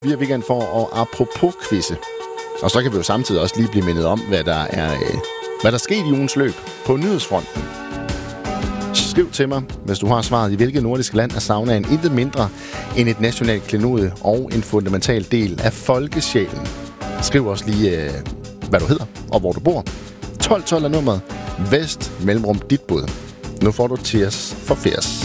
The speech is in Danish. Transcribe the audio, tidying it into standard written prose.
via weekend for at apropos quizze. Og så kan vi jo samtidig også lige blive mindet om, hvad der skete i ugens løb på nyhedsfronten. Skriv til mig, hvis du har svaret, i hvilket nordiske land er saunaen intet mindre end et nationalt klenodie og en fundamental del af folkesjælen. Skriv også lige, hvad du hedder og hvor du bor. 1212 er nummeret. Vest, mellemrum, dit bud. Nu får du Tears for Fears.